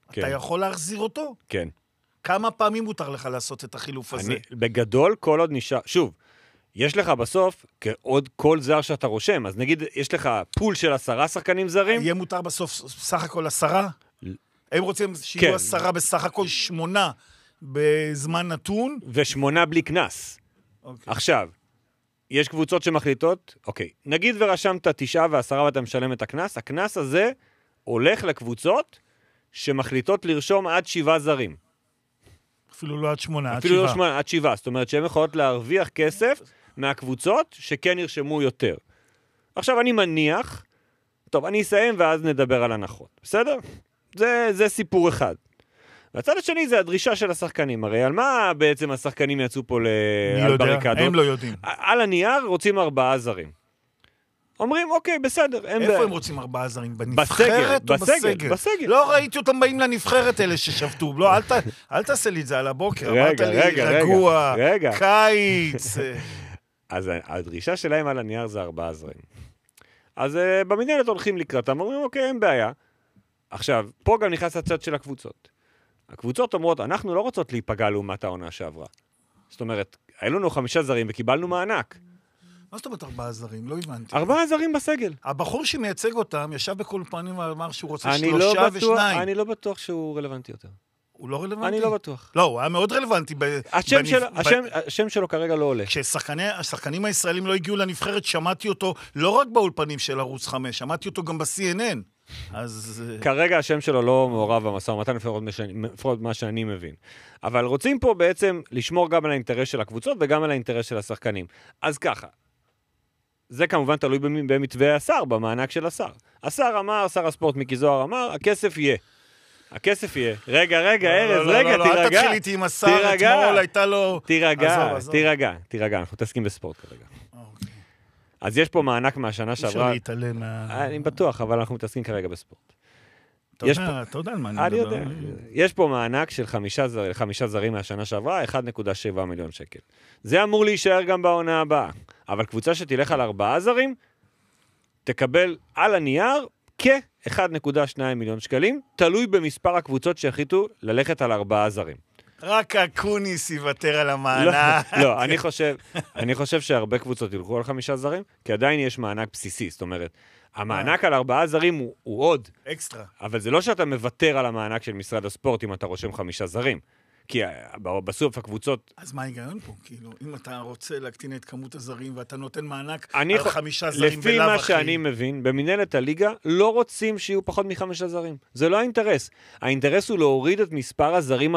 אתה יכול להחזיר אותו? כן. כמה פעמים מותר לך לעשות את החילוף הזה? בגדול, כל עוד נשאר... שוב, יש לך בסוף, עוד כל זר שאתה רושם, אז נגיד, יש לך פול של 10 שחקנים זרים. יהיה מותר בסוף סך הכל 10? הם רוצים שיהיו 10 בסך הכל 8 בזמן נתון? ו8 בלי כנס. עכשיו, יש קבוצות שמחליטות, אוקיי, נגיד ורשמת 9 ו10 ואתה משלם את הכנס, הכנס הזה הולך לקבוצות שמחליטות לרשום עד 7 זרים. אפילו לא עד 8, עד 7. אפילו לא 8, עד 7. זאת אומרת שהן יכולות להרוויח כסף מהקבוצות שכן ירשמו יותר. עכשיו אני מניח, טוב, אני אסיים ואז נדבר על הנחות. בסדר? זה סיפור אחד. והצד השני זה הדרישה של השחקנים. הרי על מה בעצם השחקנים יצאו פה על בריקדות? הם לא יודעים. על הנייר רוצים 4 זרים. אומרים, אוקיי, בסדר. איפה הם רוצים 4 זרים? בנבחרת או בסגל? בסגל. לא ראיתי אותם באים לנבחרת אלה ששבתו. לא, אל תעשה לי את זה על הבוקר. אמרת לי, רגוע, קיץ. אז הדרישה שלהם על הנייר זה 4 זרים. אז במנהלת הולכים לקראתם, אומרים, אוקיי, אין בעיה. עכשיו, פה גם נכנס הצד של הקבוצות. הקבוצות אומרות, אנחנו לא רוצות להיפגע לעומת העונה שעברה. זאת אומרת, היו לנו 5 זרים וקיבלנו מענק. מה זאת אומרת 4 זרים? לא הבנתי. 4 זרים בסגל. הבחור שמייצג אותם ישב בכל פנים ואמר שהוא רוצה 3 ו2. אני לא בטוח שהוא רלוונטי יותר. הוא לא רלוונטי? אני לא בטוח. לא, הוא היה מאוד רלוונטי. השם שלו כרגע לא עולה. כשהשחקנים הישראלים לא הגיעו לנבחרת, שמעתי אותו לא רק באולפנים של ערוץ 5, שמעתי אותו גם ב-CNN. אז... כרגע השם שלו לא מעורב במשא ומתן, לפחות מה שאני מבין. אבל רוצים פה בעצם לשמור גם על האינטרס של הקבוצות וגם על האינטרס של השחקנים. אז ככה, זה כמובן תלוי במתווה השר, במענק של השר. השר אמר, שר הספורט מיקי זוהר אמר, הכסף יהיה. הכסף יהיה. רגע, ארז, רגע, תירגע. אל תתחיל איתי עם השר, אתמול הייתה לו... תירגע, אנחנו תסכים בספורט כרגע. אז יש פה מענק מהשנה שעברה... אפשר להתעלם אני בטוח, אבל אנחנו מתעסקים כרגע בספורט. אתה יודע על מה אני מדבר. יודע. יש פה מענק של 5 זרים מהשנה שעברה, 1.7 מיליון שקל. זה אמור להישאר גם בעונה הבאה. אבל קבוצה שתלך על 4 זרים, תקבל על הנייר כ-1.2 מיליון שקלים, תלוי במספר הקבוצות שהחליטו ללכת על 4 זרים. רק הקוניס יוותר על המענק. לא, אני חושב שהרבה קבוצות ילכו על 5 זרים, כי עדיין יש מענק בסיסי, זאת אומרת, המענק על 4 זרים הוא עוד. אקסטרה. אבל זה לא שאתה מוותר על המענק של משרד הספורט אם אתה רושם 5 זרים. כי בסוף הקבוצות... אז מה ההיגיון פה? כאילו, אם אתה רוצה להקטין את כמות הזרים ואתה נותן מענק על 5 זרים לפי מה שאני מבין, במנהלת הליגה לא רוצים שיהיו פחות מ5 זרים. זה לא האינטרס. האינטרס הוא להוריד את מספר הזרים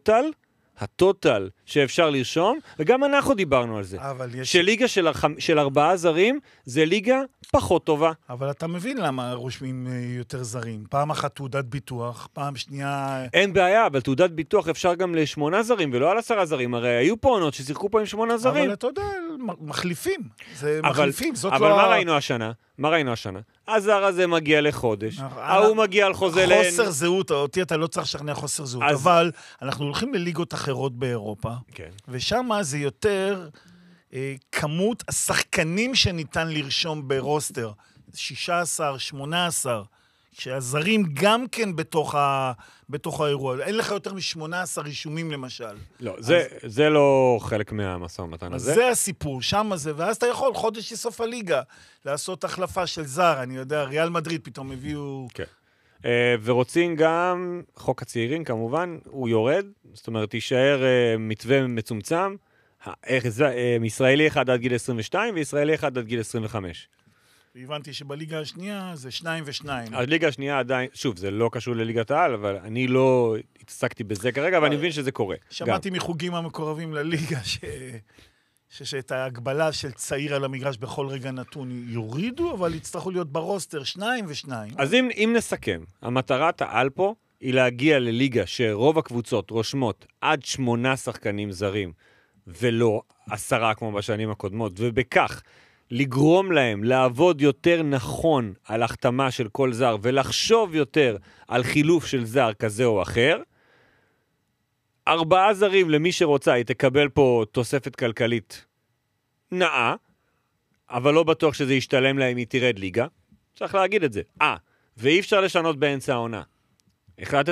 הטוטל שאפשר לרשום, וגם אנחנו דיברנו על זה. שליגה של 4 זרים זה ליגה פחות טובה. אבל אתה מבין למה רושמים יותר זרים. פעם אחת תעודת ביטוח, פעם שנייה... אין בעיה, אבל תעודת ביטוח אפשר גם ל8 זרים, ולא על 10 זרים. הרי היו פה עונות ששיחקו פה עם 8 זרים. אבל אתה יודע, מחליפים. זה מחליפים, זאת לא... אבל מה ראינו השנה? הזר הזה מגיע לחודש, הוא מגיע על חוזה חוסר זהות, אותי אתה לא צריך לשכנע חוסר זהות, אבל אנחנו הולכים לליגות אחרות באירופה, ושם זה יותר כמות השחקנים שניתן לרשום ברוסטר, 16, 18, שהזרים גם כן בתוך האירוע. אין לך יותר מ18 רישומים למשל. לא, זה לא חלק מהמשא ומתן הזה. זה הסיפור, שם זה, ואז אתה יכול חודש לסוף הליגה לעשות החלפה של זר, אני יודע, ריאל מדריד פתאום הביאו... כן. ורוצים גם, חוק הצעירים כמובן, הוא יורד, זאת אומרת, יישאר מתווה מצומצם, ישראלי אחד עד גיל 22 וישראלי אחד עד גיל 25. והבנתי שבליגה השנייה זה 2 ו2. הליגה השנייה עדיין, שוב, זה לא קשור לליגת העל, אבל אני לא התעסקתי בזה כרגע, אבל אני מבין שזה קורה. שמעתי מחוגים המקורבים לליגה שאת ההגבלה של צעיר על המגרש בכל רגע נתון יורידו, אבל יצטרכו להיות ברוסטר 2 ו2. אז אם נסכם, המטרת העל פה היא להגיע לליגה שרוב הקבוצות רושמות עד 8 שחקנים זרים, ולא 10 כמו בשנים הקודמות, ובכך לגרום להם לעבוד יותר נכון על החתמה של כל זר, ולחשוב יותר על חילוף של זר כזה או אחר. 4 זרים למי שרוצה, היא תקבל פה תוספת כלכלית נאה, אבל לא בטוח שזה ישתלם להם, היא תרד ליגה. צריך להגיד את זה. ואי אפשר לשנות באמצע העונה. החלטת